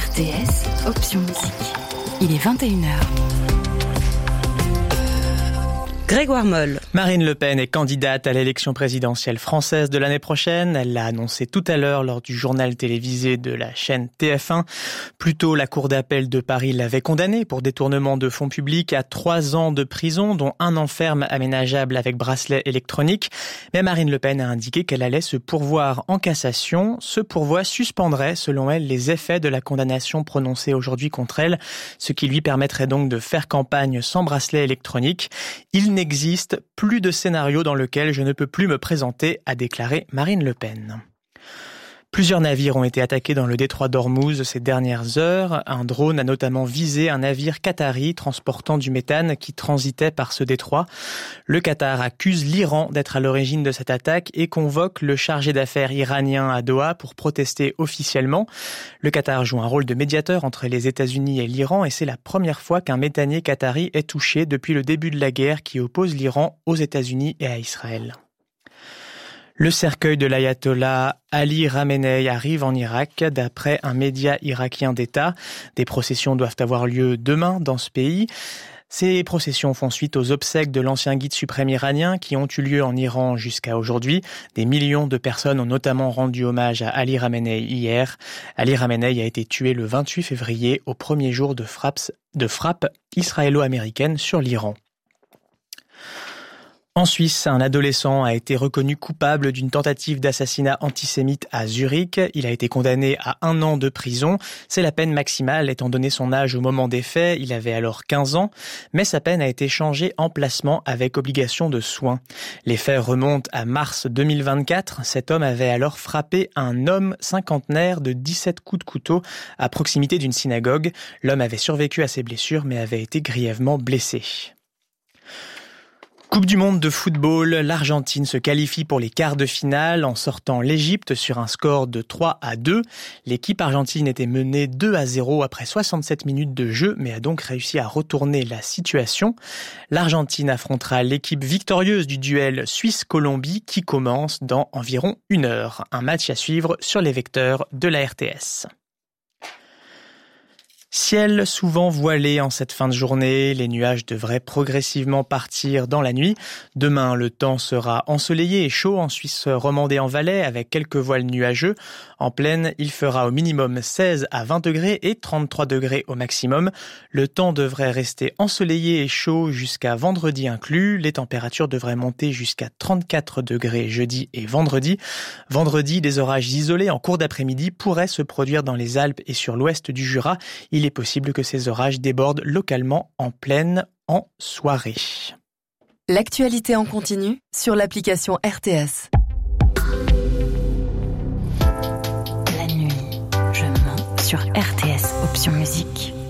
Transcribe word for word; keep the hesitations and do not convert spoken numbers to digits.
R T S, option musique. Il est vingt et une heures. Grégoire Moll. Marine Le Pen est candidate à l'élection présidentielle française de l'année prochaine. Elle l'a annoncé tout à l'heure lors du journal télévisé de la chaîne T F un. Plus tôt, la Cour d'appel de Paris l'avait condamnée pour détournement de fonds publics à trois ans de prison, dont un an ferme aménageable avec bracelet électronique. Mais Marine Le Pen a indiqué qu'elle allait se pourvoir en cassation. Ce pourvoi suspendrait, selon elle, les effets de la condamnation prononcée aujourd'hui contre elle, ce qui lui permettrait donc de faire campagne sans bracelet électronique. Il n'existe plus de scénario dans lequel je ne peux plus me présenter, a déclaré Marine Le Pen. Plusieurs navires ont été attaqués dans le détroit d'Ormuz ces dernières heures. Un drone a notamment visé un navire qatari transportant du méthane qui transitait par ce détroit. Le Qatar accuse l'Iran d'être à l'origine de cette attaque et convoque le chargé d'affaires iranien à Doha pour protester officiellement. Le Qatar joue un rôle de médiateur entre les États-Unis et l'Iran et c'est la première fois qu'un méthanier qatari est touché depuis le début de la guerre qui oppose l'Iran aux États-Unis et à Israël. Le cercueil de l'ayatollah Ali Khamenei arrive en Irak, d'après un média irakien d'État. Des processions doivent avoir lieu demain dans ce pays. Ces processions font suite aux obsèques de l'ancien guide suprême iranien qui ont eu lieu en Iran jusqu'à aujourd'hui. Des millions de personnes ont notamment rendu hommage à Ali Khamenei hier. Ali Khamenei a été tué le vingt-huit février, au premier jour de frappes, de frappes israélo-américaines sur l'Iran. En Suisse, un adolescent a été reconnu coupable d'une tentative d'assassinat antisémite à Zurich. Il a été condamné à un an de prison. C'est la peine maximale étant donné son âge au moment des faits. Il avait alors quinze ans, mais sa peine a été changée en placement avec obligation de soins. Les faits remontent à mars deux mille vingt-quatre. Cet homme avait alors frappé un homme cinquantenaire de dix-sept coups de couteau à proximité d'une synagogue. L'homme avait survécu à ses blessures mais avait été grièvement blessé. Coupe du monde de football, l'Argentine se qualifie pour les quarts de finale en sortant l'Égypte sur un score de trois à deux. L'équipe argentine était menée deux à zéro après soixante-sept minutes de jeu, mais a donc réussi à retourner la situation. L'Argentine affrontera l'équipe victorieuse du duel Suisse-Colombie qui commence dans environ une heure. Un match à suivre sur les vecteurs de la R T S. Ciel souvent voilé en cette fin de journée, les nuages devraient progressivement partir dans la nuit. Demain, le temps sera ensoleillé et chaud en Suisse romande et en Valais avec quelques voiles nuageux. En plaine, il fera au minimum seize à vingt degrés et trente-trois degrés au maximum. Le temps devrait rester ensoleillé et chaud jusqu'à vendredi inclus. Les températures devraient monter jusqu'à trente-quatre degrés jeudi et vendredi. Vendredi, des orages isolés en cours d'après-midi pourraient se produire dans les Alpes et sur l'ouest du Jura. Il est possible que ces orages débordent localement en plaine en soirée. L'actualité en continu sur l'application R T S. La nuit, je mens sur R T S, option musique.